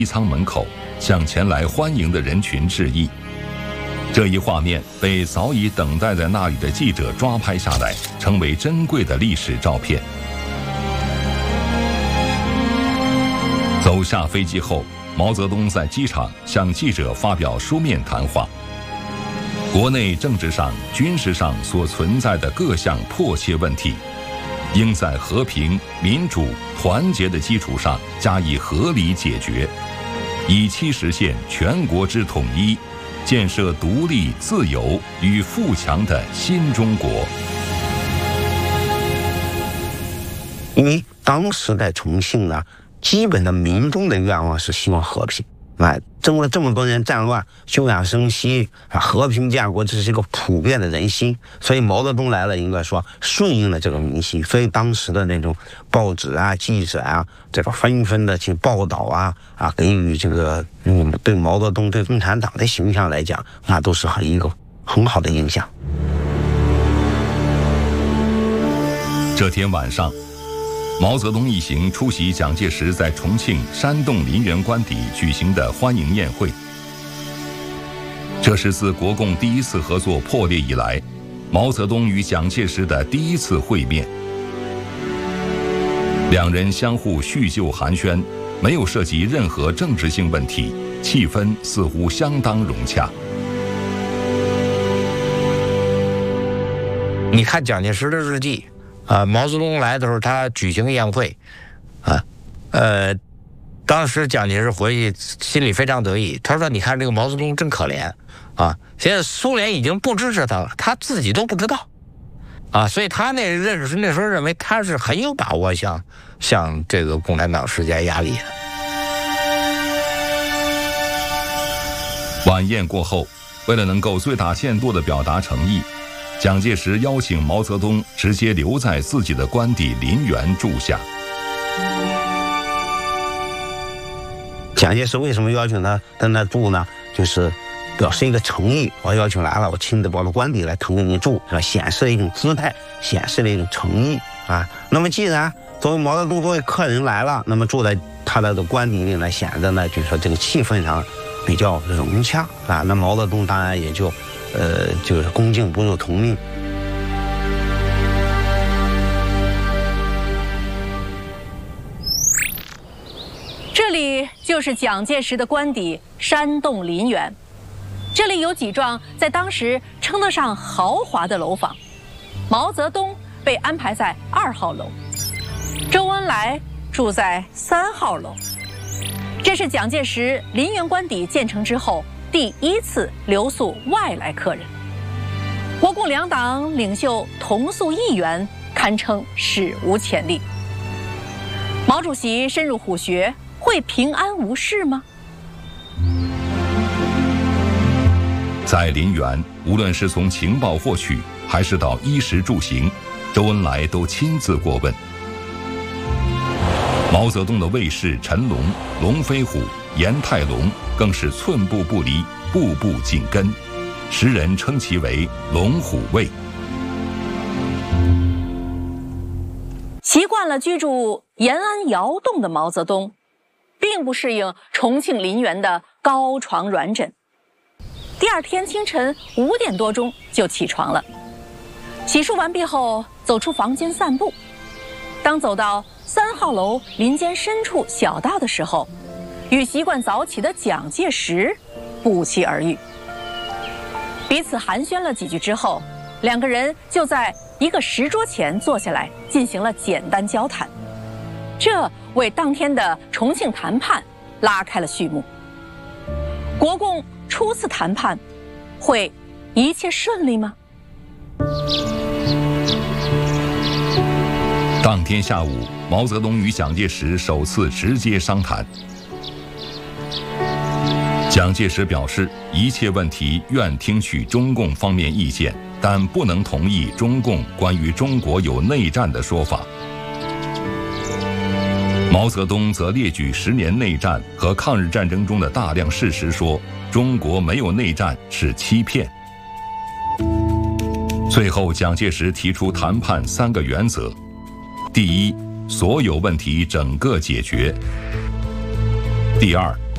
机舱门口，向前来欢迎的人群致意。这一画面被早已等待在那里的记者抓拍下来，成为珍贵的历史照片。走下飞机后，毛泽东在机场向记者发表书面谈话。国内政治上、军事上所存在的各项迫切问题，应在和平、民主、团结的基础上加以合理解决，以期实现全国之统一，建设独立、自由与富强的新中国。 因为当时在重庆呢，基本的民众的愿望是希望和平，经过这么多年战乱，休养生息，和平建国，这是一个普遍的人心。所以毛泽东来了，应该说顺应了这个民心。所以当时的那种报纸啊、记者啊，这个纷纷的去报道啊，给予这个对毛泽东、对共产党的形象来讲，那都是一个很好的影响。 这天晚上，毛泽东一行出席蒋介石在重庆山洞林园官邸举行的欢迎宴会。这是自国共第一次合作破裂以来，毛泽东与蒋介石的第一次会面。两人相互叙旧寒暄，没有涉及任何政治性问题，气氛似乎相当融洽。 你看蒋介石的日记。毛泽东来的时候，他举行宴会，当时蒋介石回去心里非常得意，他说：“你看这个毛泽东真可怜啊！现在苏联已经不支持他了，他自己都不知道啊，所以他那时候认为他是很有把握向这个共产党施加压力的。” 晚宴过后，为了能够最大限度地表达诚意，蒋介石邀请毛泽东直接留在自己的官邸林园住下。 蒋介石为什么邀请他在那住呢？就是表示一个诚意，我邀请来了，我亲自跑到官邸来同你住，是吧？显示了一种姿态，显示了一种诚意啊。那么既然作为毛泽东作为客人来了，那么住在他的官邸里呢，显得呢就是说这个气氛上比较融洽啊。那毛泽东当然也就是恭敬不入同命。 这里就是蒋介石的官邸山洞林园，这里有几幢在当时称得上豪华的楼房。毛泽东被安排在2号楼，周恩来住在3号楼。这是蒋介石林园官邸建成之后第一次留宿外来客人。国共两党领袖同宿一园，堪称史无前例。毛主席深入虎穴，会平安无事吗？ 在林园，无论是从情报获取，还是到衣食住行，周恩来都亲自过问。毛泽东的卫士陈龙、龙飞虎、严太龙更是寸步不离，步步紧跟，时人称其为龙虎卫。 习惯了居住延安窑洞的毛泽东，并不适应重庆林园的高床软枕。第二天清晨5点多钟就起床了，洗漱完毕后走出房间散步。当走到3号楼林间深处小道的时候，与习惯早起的蒋介石不期而遇。彼此寒暄了几句之后，两个人就在一个石桌前坐下来进行了简单交谈，这为当天的重庆谈判拉开了序幕。国共初次谈判会一切顺利吗？ 当天下午，毛泽东与蒋介石首次直接商谈。蒋介石表示，一切问题愿听取中共方面意见，但不能同意中共关于中国有内战的说法。毛泽东则列举10年内战和抗日战争中的大量事实，说中国没有内战是欺骗。最后，蒋介石提出谈判3个原则：第一，所有问题整个解决；第二，